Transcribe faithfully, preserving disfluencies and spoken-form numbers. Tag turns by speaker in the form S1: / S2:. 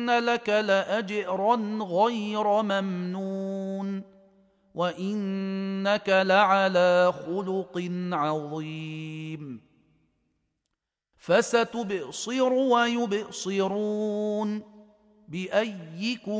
S1: وإن لك لأجرا غير ممنون وإنك لعلى خلق عظيم فستبصر ويبصرون بأيكم